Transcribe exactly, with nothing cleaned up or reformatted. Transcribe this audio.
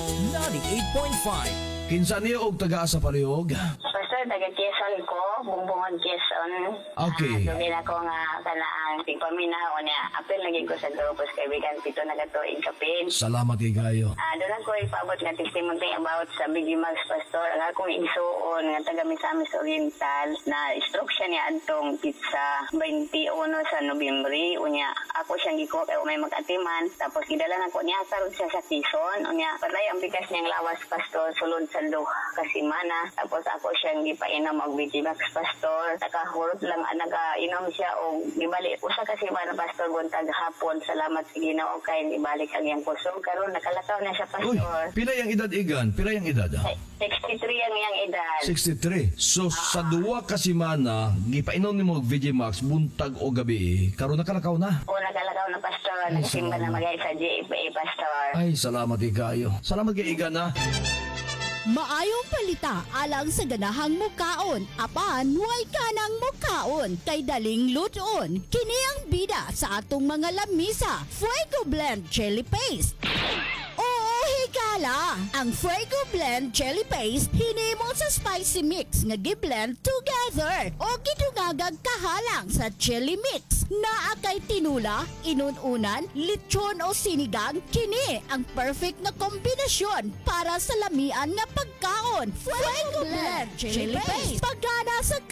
ninety-eight point five. Kinsa niyo og taga sa palihog? Pastor, taga Quezon ko, bumbungon Quezon. Okay. Uh, Dugin ako nga kanaang tigpaminaw niya. Apil lagi ko sa grupos kaibigan, pito na katuig kapin. Salamat kay kayo. Ah, doon ako ipaabot nga testimony about sa Biggie Mags Pastor. Ang akong igsuon nga taga Misamis Oriental na stroke siya niya adtong pizza twenty-one sa Nobyembre. Unya, ako siyang gikuha kay may mag-atiman. Tapos gidala na ko niya karon siya sa Quezon. Unya, patay ang bigas niyang lawas Pastor sulod sa duha ka semana. Tapos ako siyang gipainom og Biggie Mags Pastor. Nakahurot lang ah, nagainom siya og gibalik usa ka semana Pastor buntag hapon. Salamat sa Ginoo kay ibalik ang iyang kusog karon nakalakaw na siya Uy, Pastor. pila yung edad igan? Pila yung edad? ah? sixty-three ang iyang edad. sixty-three. So sa duwa ka semana, gipainom nimo og V J Max buntag o gabi. Karon nakalakaw na. O nagalakaw na Pastor, nagsimba na magay sa J F A Pastor. Ay, salamat kay kayo. Salamat kay igan ha. Maayong palita alang sa ganahang mukaon. Apan, huwag ka ng mukaon. Kay daling luton. Kini ang bida sa atong mga lamisa. Fuego Blend Chili Paste. Oo, higala! Ang Fuego Blend Chili Paste hinimo sa spicy mix nga gi-blend together o gidungagag kahalang sa chili mix. Naa kay tinula, inununan, lechon o sinigang, kini ang perfect na kombinasyon para sa lamian nga pagkaon. Fuego Blend Chili Paste. Pagana sa